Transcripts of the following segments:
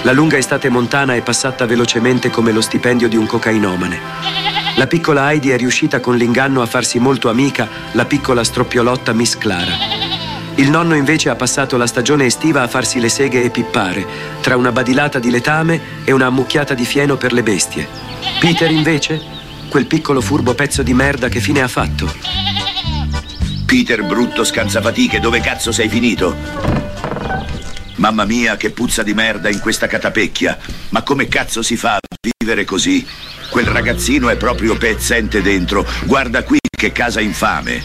La lunga estate montana è passata velocemente come lo stipendio di un cocainomane. La piccola Heidi è riuscita con l'inganno a farsi molto amica la piccola stroppiolotta Miss Clara. Il nonno invece ha passato la stagione estiva a farsi le seghe e pippare, tra una badilata di letame e una ammucchiata di fieno per le bestie. Peter invece? Quel piccolo furbo pezzo di merda, che fine ha fatto? Peter, brutto scansafatiche, dove cazzo sei finito? Mamma mia, che puzza di merda in questa catapecchia. Ma come cazzo si fa a vivere così? Quel ragazzino è proprio pezzente dentro. Guarda qui che casa infame.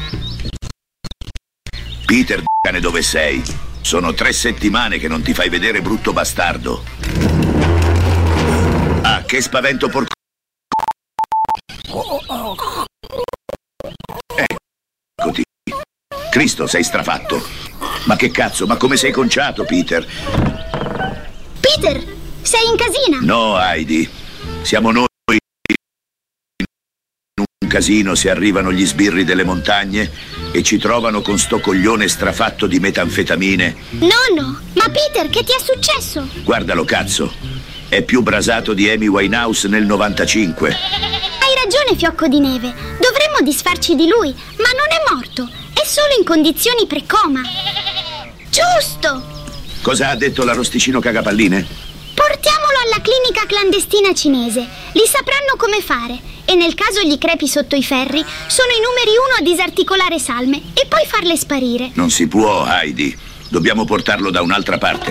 Peter, cane, dove sei? Sono 3 settimane che non ti fai vedere, brutto bastardo. Ah, che spavento porco. Eccoti. Cristo, sei strafatto. Ma che cazzo, ma come sei conciato, Peter? Peter, sei in casina? No, Heidi. Siamo noi in un casino se arrivano gli sbirri delle montagne e ci trovano con sto coglione strafatto di metanfetamine. Nonno, ma Peter, che ti è successo? Guardalo, cazzo. È più brasato di Amy Winehouse nel 95. Hai ragione, fiocco di neve. Dovremmo disfarci di lui, ma non è morto. È solo in condizioni precoma. Giusto! Cosa ha detto l'arrosticino cagapalline? Portiamolo alla clinica clandestina cinese. Li sapranno come fare. E nel caso gli crepi sotto i ferri, sono i numeri 1 a disarticolare salme e poi farle sparire. Non si può, Heidi. Dobbiamo portarlo da un'altra parte.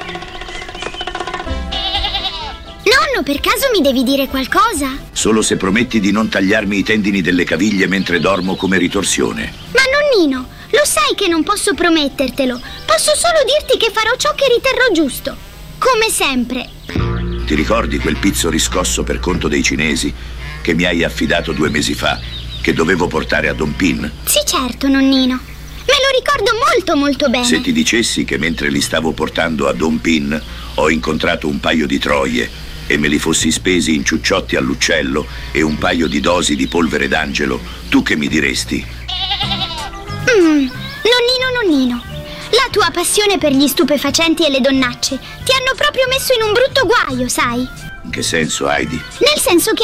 Nonno, per caso mi devi dire qualcosa? Solo se prometti di non tagliarmi i tendini delle caviglie mentre dormo come ritorsione. Ma nonnino, lo sai che non posso promettertelo. Posso solo dirti che farò ciò che riterrò giusto. Come sempre. Ti ricordi quel pizzo riscosso per conto dei cinesi che mi hai affidato 2 mesi fa, che dovevo portare a Don Pin? Sì, certo, nonnino. Me lo ricordo molto molto bene. Se ti dicessi che mentre li stavo portando a Don Pin ho incontrato un paio di troie e me li fossi spesi in ciucciotti all'uccello e un paio di dosi di polvere d'angelo, tu che mi diresti? Nonnino, la tua passione per gli stupefacenti e le donnacce ti hanno proprio messo in un brutto guaio, sai? In che senso, Heidi? Nel senso che